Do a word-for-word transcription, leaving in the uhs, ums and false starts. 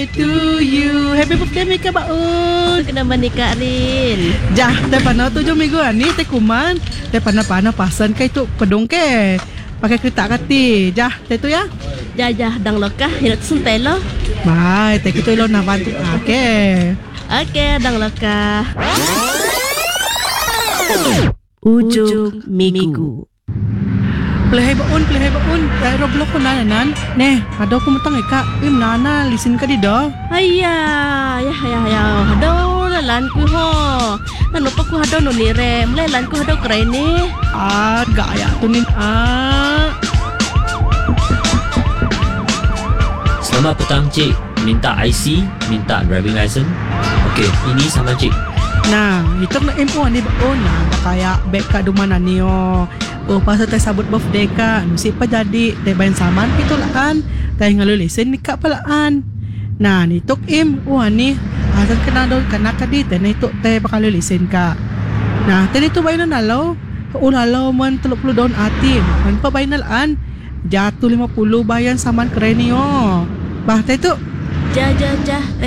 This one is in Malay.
birthday to you. Happy birthday Mika baun. Kena menikah Rin. Jah, te pano tujuh minggu ani te kuman. Te pana-pana pasan kai tu pedong ke. Pakai kereta kati. Jah, te tu ya. Jajah dang lokah hirat sentai lo. Bye, te kita lo nak bantu. Okey. Okey, dang lokah. Ujung minggu. Play baun, play baun. Dai Roblox ko na nan. Ne, ado ko mutang ika. Im nana listen ka di do. Ayah, ya ya ya. Hado lalan ku ho. Nanu pa ku hado no ni re. Mulai lan ku hado keren ni. Ah, gaya tu ni. Ah. Selamat petang cik. Minta I C, minta driving license. Okey, ini sama cik. Nah, itu nak info ni baun nah. Kaya beg ka dumana niyo. Oh, pasal tay sabut birthday ka. Nusi pa jadi. Tay bayan saman pito laan. Tay ngalulisen ni ka palaan. Nah, ni tok im. Oh, ni. Asan ka na doon ka na ka dito. Na ito tay pakalulisen ka. Nah, tay nito bayan na nalaw. Ulalaw man tulog puluh doon atin. Man pa bayan na laan. Jatuh lima puluh bayan saman keren niyo. Bah, tay to. Jah jah jah.